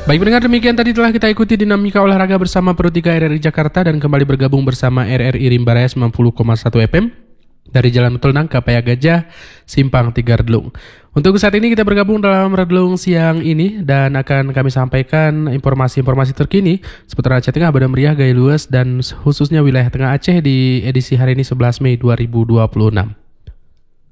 Baik pendengar, demikian tadi telah kita ikuti dinamika olahraga bersama Pro 3 RRI Jakarta dan kembali bergabung bersama RRI Rimba Raya 90,1 FM dari Jalan Tol Nangka, Paya Gajah, Simpang 3 Redlung. Untuk saat ini kita bergabung dalam Redlung siang ini dan akan kami sampaikan informasi-informasi terkini seputar Aceh Tengah, Banda Meriah, Gaya Luas dan khususnya wilayah Tengah Aceh di edisi hari ini 11 Mei 2026.